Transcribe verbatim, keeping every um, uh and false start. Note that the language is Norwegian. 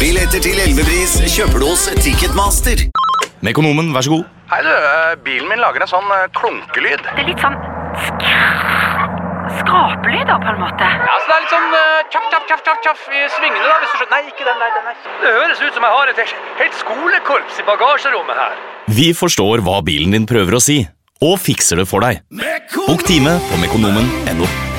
Billetter til Elvepris kjøper du hos Ticketmaster. Mekonomen, vær så god. Hei du, bilen min lager en sånn klunkelyd. Det er litt sånn skrapelyder på en måte. Ja, så det er litt sånn uh, tjaff, tjaff, tjaff, tjaff, tjaff i svingene da, hvis du skjønner. Nei, ikke den, nei, den er. Det høres ut som jeg har et helt skolekorps i bagasjerommet her. Vi forstår hva bilen din prøver å si, og fikser det for deg. Bok time på mekonomen punktum no.